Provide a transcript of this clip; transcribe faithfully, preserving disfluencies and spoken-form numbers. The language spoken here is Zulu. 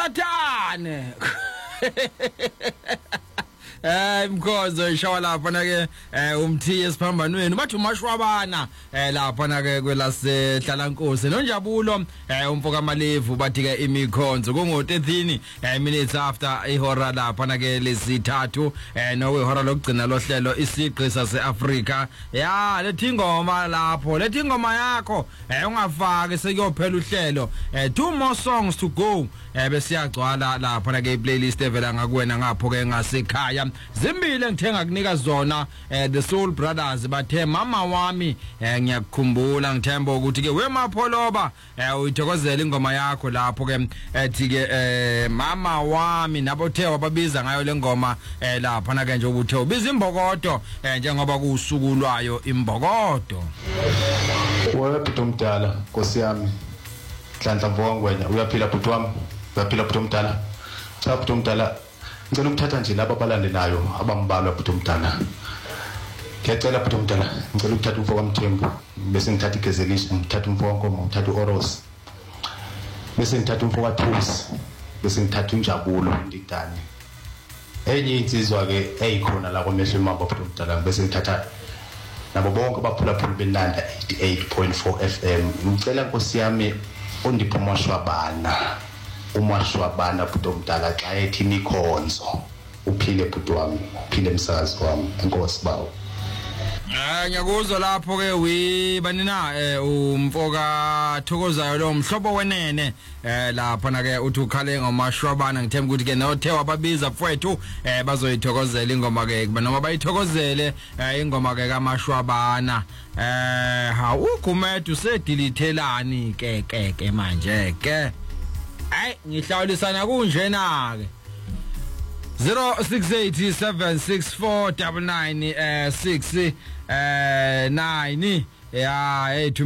Sathane. Eh Mkhozo ishawa lapha na ke umthiye esiphambanweni bathi umashwabana eh lapha na ke kwelase Hlalankosi noNjabulo eh umfoka Malevu bathi ke imikhonzo kungo thirteen minutes after ihora lapha na ke lesithathu eh nowe ihora lokugcina lohlelo isiqi saseAfrika ya lethi ngoma lapho lethi ngoma yakho eh ungafaki sekuyophela uhlelo eh two more songs to go eh besiyagcwala lapha na ke playlist evela ngakuwena ngapho ke ngasekhaya zimbili ngithenga kunika zona eh, the Soul Brothers bathe mama wami eh, ngiyakukhumbula ngithemba ukuthi ke wemapholoba eh, uyithokozela ingoma yakho lapho ke ethi ke eh, mama wami nabothe wababiza ngayo lengoma eh, lapha na ke nje ubuthe ubiza imbokodo eh, njengoba kusukulwayo imbokodo wephuto mdala Nkosi yami Nhlanhla Mvongwenya uyaphila bhuti wami uyaphila bhuti mdala cha bhuti mdala ngicela ukuthatha nje laba abalandelayo abambalwa bhuti mdala ngiyacela bhuti mdala ngicela ukuthatha umfoka Mthembu bese ngithatha iGezelisha ngithatha umfoka Nkomo ngithatha uOros bese ngithatha umfoka Thusi bese ngithatha uNjabulo Ndidane enye insizwa ke eyikhona la kwamehlo emamba bhuti mdala bese ngithatha nabo bonke abaphulaphula benanda eighty-eight point four F M ngicela Nkosi yami undiphe umashwabana umashwabana bhuti mdala xa ethi nikhonzo uphile bhuti wami uphile msakazi wami enkosi bawo eh ngiyakuzwa lapho ke wi banina eh umfoka Thokozayo lo mhlobo wenene eh lapha na ke uthi ukhale ngomashwabana ngithemba ukuthi ke nothe wababiza mfowethu eh bazoyithokozela ingoma ke noma bayithokozele ingoma ke kamashwabana eh ha uGumedu sedilithelani ke ke ke manje ke ay ngihlawulisana kunjena ke zero six eight seven six four nine nine eh six eh nine ya